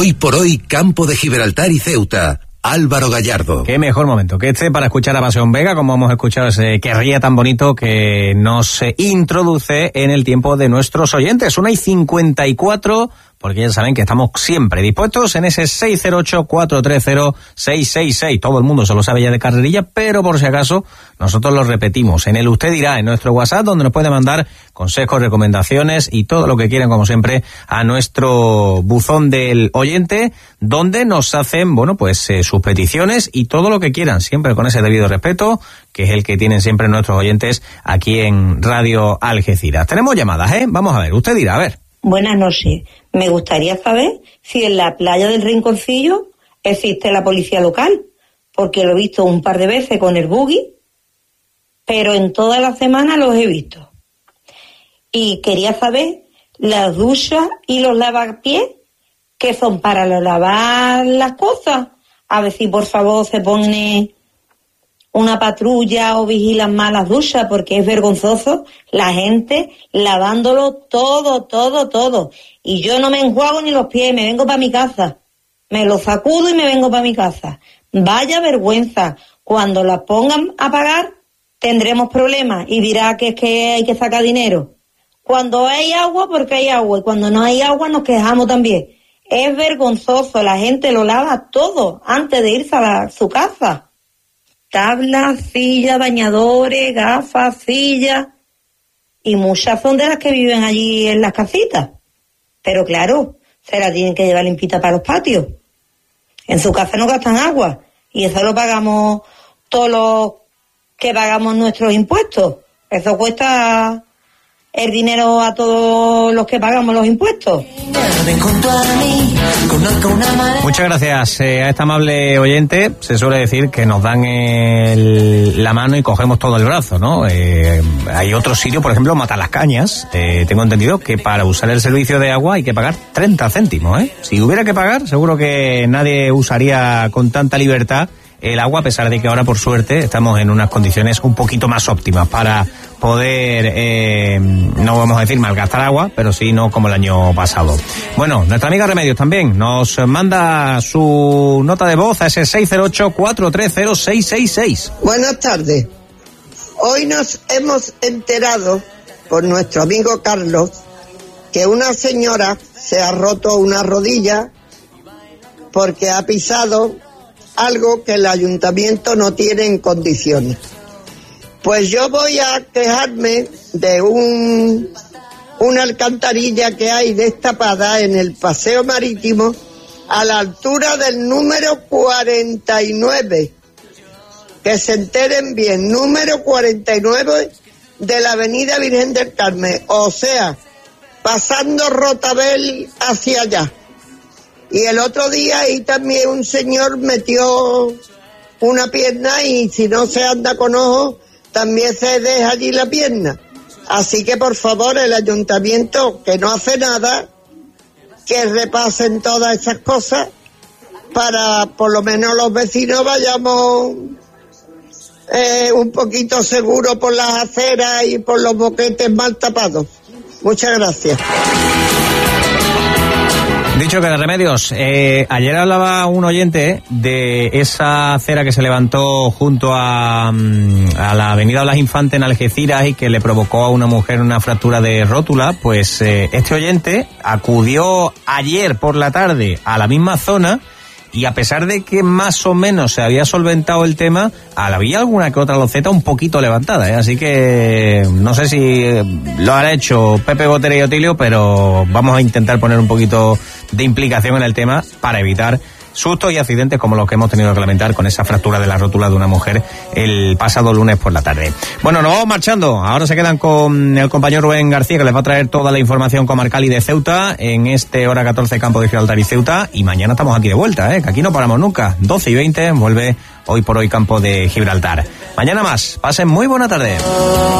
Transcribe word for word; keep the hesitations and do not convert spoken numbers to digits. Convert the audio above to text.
Hoy por hoy, Campo de Gibraltar y Ceuta. Álvaro Gallardo. Qué mejor momento que este para escuchar a Pasión Vega, como hemos escuchado ese que ría tan bonito que nos introduce en el tiempo de nuestros oyentes. Una y cincuenta y cuatro, porque ya saben que estamos siempre dispuestos en ese seis cero ocho, cuatro tres cero, seis seis seis. Todo el mundo se lo sabe ya de carrerilla, pero por si acaso nosotros lo repetimos. En el Usted Dirá, en nuestro WhatsApp, donde nos puede mandar consejos, recomendaciones y todo lo que quieran, como siempre, a nuestro buzón del oyente, donde nos hacen, bueno, pues eh, sus peticiones y todo lo que quieran, siempre con ese debido respeto, que es el que tienen siempre nuestros oyentes aquí en Radio Algeciras. Tenemos llamadas, ¿eh? Vamos a ver, Usted Dirá, a ver. Buenas noches. Me gustaría saber si en la playa del Rinconcillo existe la policía local, porque lo he visto un par de veces con el buggy, pero en toda la semana los he visto. Y quería saber las duchas y los lavapiés, que son para lavar las cosas. A ver si por favor se pone una patrulla o vigilan más las duchas, porque es vergonzoso la gente lavándolo todo, todo, todo. Y yo no me enjuago ni los pies, me vengo para mi casa. Me los sacudo y me vengo para mi casa. Vaya vergüenza. Cuando las pongan a pagar, tendremos problemas y dirá que es que hay que sacar dinero. Cuando hay agua, porque hay agua. Y cuando no hay agua, nos quejamos también. Es vergonzoso. La gente lo lava todo antes de irse a la, su casa. Tablas, sillas, bañadores, gafas, sillas, y muchas son de las que viven allí en las casitas. Pero claro, se la tienen que llevar limpita para los patios. En su casa no gastan agua, y eso lo pagamos todos los que pagamos nuestros impuestos. Eso cuesta el dinero a todos los que pagamos los impuestos. Muchas gracias eh, a esta amable oyente. Se suele decir que nos dan el, la mano y cogemos todo el brazo, ¿no? Eh, hay otros sitios, por ejemplo, Matalascañas. Eh, tengo entendido que para usar el servicio de agua hay que pagar treinta céntimos, ¿eh? Si hubiera que pagar, seguro que nadie usaría con tanta libertad el agua, a pesar de que ahora, por suerte, estamos en unas condiciones un poquito más óptimas para poder, eh, no vamos a decir malgastar agua, pero sí no como el año pasado. Bueno, nuestra amiga Remedios también nos manda su nota de voz a ese seis cero ocho, cuatro tres cero, seis seis seis. Buenas tardes. Hoy nos hemos enterado, por nuestro amigo Carlos, que una señora se ha roto una rodilla porque ha pisado algo que el ayuntamiento no tiene en condiciones. Pues yo voy a quejarme de un una alcantarilla que hay destapada en el paseo marítimo a la altura del número cuarenta y nueve. Que se enteren bien, número cuarenta y nueve de la avenida Virgen del Carmen, o sea, pasando Rotabel hacia allá. Y el otro día ahí también un señor metió una pierna y si no se anda con ojo, también se deja allí la pierna. Así que por favor el ayuntamiento, que no hace nada, que repasen todas esas cosas para por lo menos los vecinos vayamos eh, un poquito seguros por las aceras y por los boquetes mal tapados. Muchas gracias. Dicho que de Remedios, eh, ayer hablaba un oyente de esa acera que se levantó junto a, a la avenida Blas Infante en Algeciras y que le provocó a una mujer una fractura de rótula. Pues eh, este oyente acudió ayer por la tarde a la misma zona y a pesar de que más o menos se había solventado el tema, había alguna que otra loseta un poquito levantada, ¿eh? Así que no sé si lo han hecho Pepe Botera y Otilio, pero vamos a intentar poner un poquito de implicación en el tema para evitar sustos y accidentes como los que hemos tenido que lamentar con esa fractura de la rótula de una mujer el pasado lunes por la tarde. Bueno, nos vamos marchando. Ahora se quedan con el compañero Rubén García, que les va a traer toda la información comarcal y de Ceuta en este hora catorce Campo de Gibraltar y Ceuta. Y mañana estamos aquí de vuelta, ¿eh? Que aquí no paramos nunca. doce y veinte vuelve Hoy por Hoy Campo de Gibraltar. Mañana más. Pasen muy buena tarde.